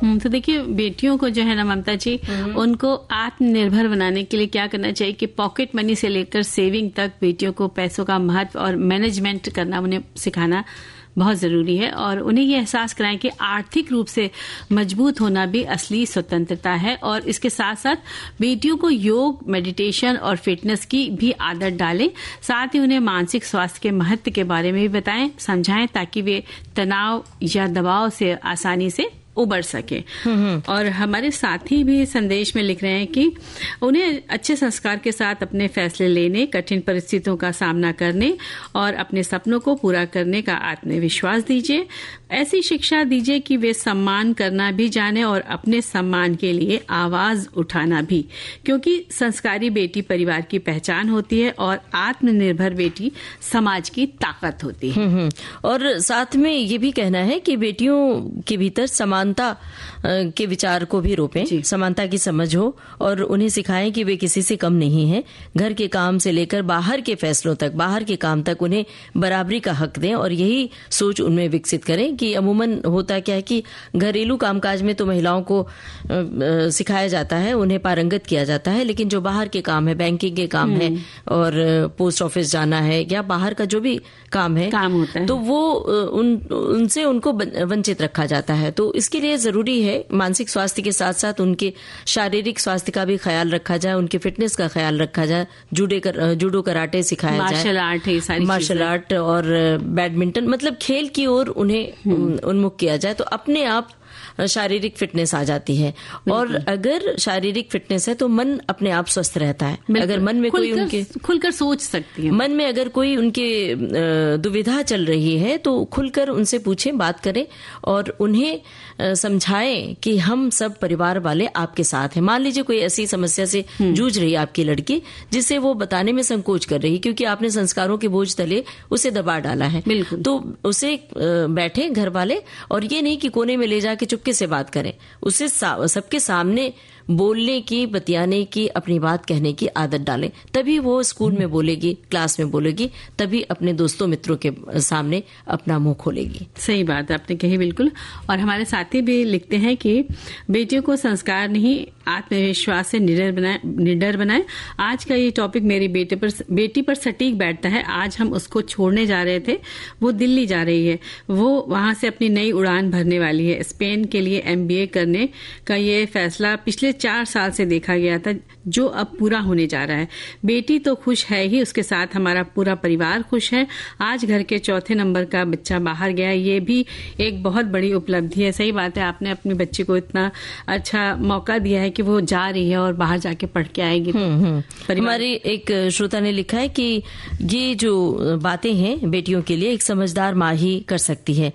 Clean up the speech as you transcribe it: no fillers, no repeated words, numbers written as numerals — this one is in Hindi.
तो देखिए बेटियों को जो है ना ममता जी, उनको आत्मनिर्भर बनाने के लिए क्या करना चाहिए कि पॉकेट मनी से लेकर सेविंग तक बेटियों को पैसों का महत्व और मैनेजमेंट करना उन्हें सिखाना बहुत जरूरी है। और उन्हें ये एहसास कराएं कि आर्थिक रूप से मजबूत होना भी असली स्वतंत्रता है। और इसके साथ साथ बेटियों को योग, मेडिटेशन और फिटनेस की भी आदत डालें। साथ ही उन्हें मानसिक स्वास्थ्य के महत्व के बारे में भी बताएं, समझाएं, ताकि वे तनाव या दबाव से आसानी से उबर सके। और हमारे साथी भी संदेश में लिख रहे हैं कि उन्हें अच्छे संस्कार के साथ अपने फैसले लेने, कठिन परिस्थितियों का सामना करने और अपने सपनों को पूरा करने का आत्मविश्वास दीजिए। ऐसी शिक्षा दीजिए कि वे सम्मान करना भी जाने और अपने सम्मान के लिए आवाज उठाना भी, क्योंकि संस्कारी बेटी परिवार की पहचान होती है और आत्मनिर्भर बेटी समाज की ताकत होती है। और साथ में ये भी कहना है कि बेटियों के भीतर समानता के विचार को भी रोपें, समानता की समझ हो और उन्हें सिखाएं कि वे किसी से कम नहीं हैं। घर के काम से लेकर बाहर के फैसलों तक, बाहर के काम तक उन्हें बराबरी का हक दें और यही सोच उनमें विकसित करें कि अमूमन होता क्या है कि घरेलू कामकाज में तो महिलाओं को सिखाया जाता है, उन्हें पारंगत किया जाता है, लेकिन जो बाहर के काम है, बैंकिंग के काम है और पोस्ट ऑफिस जाना है या बाहर का जो भी काम होता है, तो वो उनसे उनको वंचित रखा जाता है। तो इसके लिए जरूरी है मानसिक स्वास्थ्य के साथ साथ उनके शारीरिक स्वास्थ्य का भी ख्याल रखा जाए, उनके फिटनेस का ख्याल रखा जाए, जूडो कराटे सिखाया जाए, मार्शल आर्ट और बैडमिंटन, मतलब खेल की ओर उन्हें उन्मुख किया जाए, तो अपने आप शारीरिक फिटनेस आ जाती है। और अगर शारीरिक फिटनेस है तो मन अपने आप स्वस्थ रहता है। अगर मन में कोई उनके खुलकर सोच सकती है, मन में अगर कोई उनके दुविधा चल रही है तो खुलकर उनसे पूछें, बात करें और उन्हें समझाएं कि हम सब परिवार वाले आपके साथ हैं। मान लीजिए कोई ऐसी समस्या से जूझ रही है आपकी लड़की, जिसे वो बताने में संकोच कर रही है क्योंकि आपने संस्कारों के बोझ तले उसे दबा डाला है, तो उसे बैठे घर वाले और ये नहीं कि कोने में ले जाके चुपके से बात करें, उसे सबके सामने बोलने की, बतियाने की, अपनी बात कहने की आदत डालें। तभी वो स्कूल में बोलेगी, क्लास में बोलेगी, तभी अपने दोस्तों मित्रों के सामने अपना मुंह खोलेगी। सही बात आपने कही, बिल्कुल। और हमारे साथी भी लिखते हैं कि बेटियों को संस्कार नहीं आत्मविश्वास से निडर बनाए। आज का ये टॉपिक मेरी बेटी पर सटीक बैठता है। आज हम उसको छोड़ने जा रहे थे, वो दिल्ली जा रही है, वो वहां से अपनी नई उड़ान भरने वाली है। स्पेन के लिए MBA करने का ये फैसला पिछले 4 साल से देखा गया था, जो अब पूरा होने जा रहा है। बेटी तो खुश है ही, उसके साथ हमारा पूरा परिवार खुश है। आज घर के 4थे नंबर का बच्चा बाहर गया, ये भी एक बहुत बड़ी उपलब्धि है। सही बात है, आपने अपनी बच्ची को इतना अच्छा मौका दिया है कि वो जा रही है और बाहर जाके पढ़ के आएगी। हमारी एक श्रोता ने लिखा है कि ये जो बातें हैं बेटियों के लिए एक समझदार माँ ही कर सकती है।